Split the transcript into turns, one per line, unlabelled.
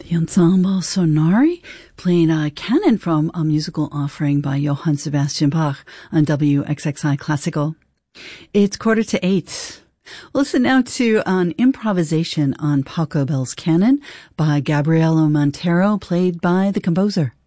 The Ensemble Sonari playing a canon from a musical offering by Johann Sebastian Bach on WXXI Classical. It's 7:45. Listen now to an improvisation on Pachelbel's canon by Gabriela Montero, played by the composer.